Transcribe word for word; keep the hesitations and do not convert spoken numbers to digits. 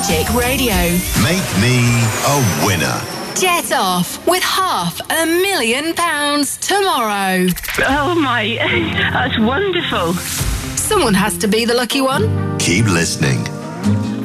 Magic Radio. Make me a winner. Jet off with half a million pounds tomorrow. Oh my, that's wonderful. Someone has to be the lucky one. Keep listening.